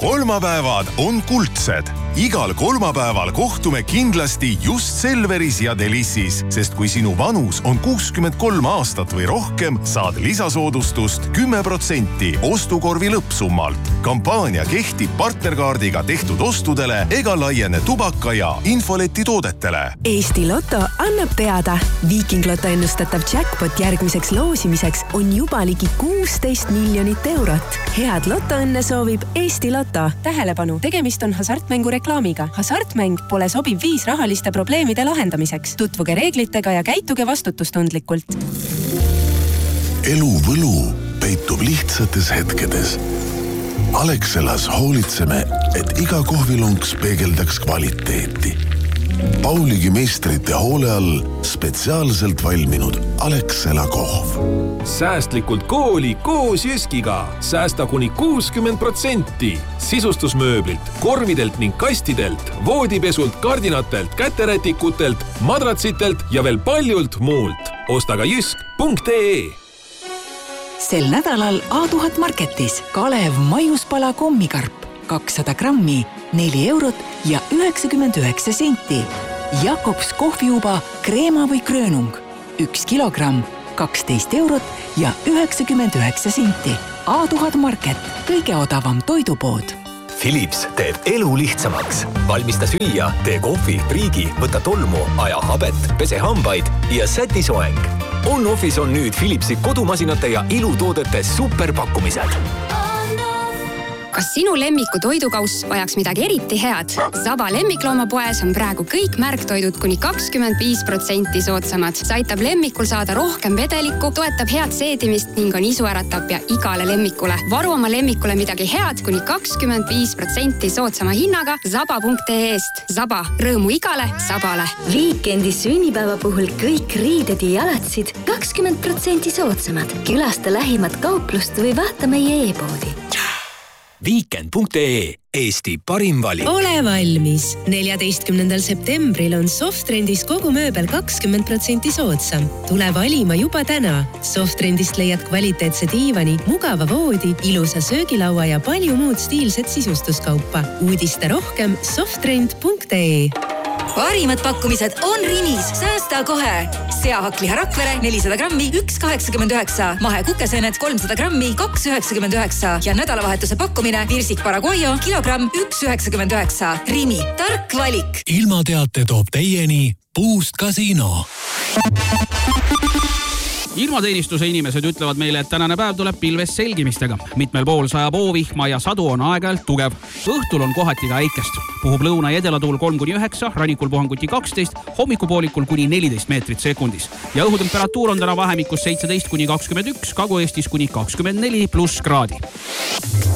Kolmapäevad on kuldsed. Igal kolmapäeval kohtume kindlasti just Selveris ja Delissis, sest kui sinu vanus on 63 aastat või rohkem, saad lisasoodustust 10% ostukorvi lõppsummalt. Kampaania kehtib partnerkaardiga tehtud ostudele ega laiene tubaka ja infoleti toodetele. Eesti Lotto annab teada. Viiking Lotto ennustatav jackpot järgmiseks loosimiseks on juba ligi 16 miljonit eurot. Head lotoõnne soovib Eesti Lotto. Tähelepanu, tegemist on hasartmängu reklaamiga. Hasartmäng pole sobiv viis rahaliste probleemide lahendamiseks. Tutvuge reeglitega ja käituge vastutustundlikult. Elu võlu peitub lihtsates hetkedes. Alexelas hoolitseme, et iga kohvilunks peegeldaks kvaliteeti. Pauligi meistrite hoole all spetsiaalselt valminud Alexela kohv. Säästlikult kooli koos Jyskiga. Säästa kuni 60%. Sisustusmööblilt, korvidelt ning kastidelt, voodipesult, kardinatelt, käterätikutelt, madratsitelt ja veel paljult muult. Osta ka jysk.ee. Sel nädalal A1000 Marketis Kalev maiuspala kommikarp 200 grammi, 4 eurot ja 99 senti. Jakobs kohviuba kreema või kröönung 1 kilogramm, 12 eurot ja 99 senti. A1000 Market, kõige odavam toidupood. Philips teeb elu lihtsamaks. Valmista süüa, tee kohvi, priigi, võta tolmu, aja habet, pese hambaid ja säti soeng. On-Office on nüüd Philipsi kodumasinate ja ilutoodete superpakkumised. Kas sinu lemmiku toidukauss vajaks midagi eriti head? Zaba lemmikloomapoes on praegu kõik märktoidud kuni 25% soodsamad. See aitab lemmikul saada rohkem vedelikku, toetab head seedimist ning on isuäratapja igale lemmikule. Varu oma lemmikule midagi head kuni 25% soodsama hinnaga zaba.ee-st. Zaba, rõõmu igale sabale. Viikendi sünnipäeva puhul kõik riided ja jalatsid 20% soodsamad. Külasta lähimat kauplust või vaata meie e-poodi. Weekend.ee, Eesti parim valik. Ole valmis. 14. septembril on Softrendis kogu mööbel 20% soodsam. Tule valima juba täna. Softrendist leiad kvaliteetse diivani, mugava voodi, ilusa söögilaua ja palju muud stiilset sisustuskaupa. Uudista rohkem softrend.ee. Parimad pakkumised on Rimis. Säästa kohe. Seahakliha Rakvere 400 grammi 1,89. Mahekukeseened 300 grammi 2,99. Ja nädalavahetuse pakkumine Virsik Paraguayo kilogramm 1,99. Rimi. Tark valik. Ilmateate toob teieni Boost Casino. Ilmateenistuse inimesed ütlevad meile, et tänane päev tuleb pilves selgimistega. Mitmel pool sajab oovihma ja sadu on aeg-ajalt tugev. Õhtul on kohati ka äikest. Puhub lõuna ja edelatuul 3-9, rannikul puhanguti 12, hommikupoolikul kuni 14 meetrit sekundis. Ja õhutemperatuur on täna vahemikus 17-21, Kagu-Eestis kuni 24+ kraadi.